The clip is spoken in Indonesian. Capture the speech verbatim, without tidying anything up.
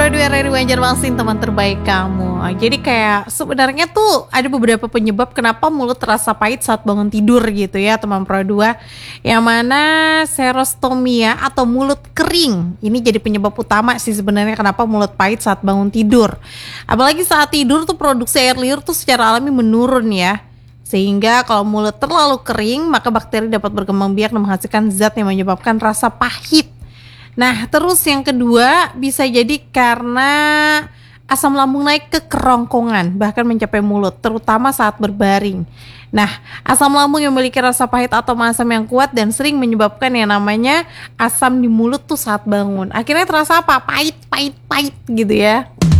Pro dua Radio Banjarmasin, teman terbaik kamu. Jadi kayak sebenarnya tuh ada beberapa penyebab kenapa mulut terasa pahit saat bangun tidur gitu ya teman Pro dua. Yang mana serostomia atau mulut kering ini jadi penyebab utama sih sebenarnya kenapa mulut pahit saat bangun tidur. Apalagi saat tidur tuh produksi air liur tuh secara alami menurun ya. Sehingga kalau mulut terlalu kering maka bakteri dapat berkembang biak dan menghasilkan zat yang menyebabkan rasa pahit. Nah, terus yang kedua bisa jadi karena asam lambung naik ke kerongkongan, bahkan mencapai mulut, terutama saat berbaring. Nah, asam lambung yang memiliki rasa pahit atau asam yang kuat dan sering menyebabkan yang namanya asam di mulut tuh saat bangun. Akhirnya terasa apa? Pahit, pahit, pahit gitu ya.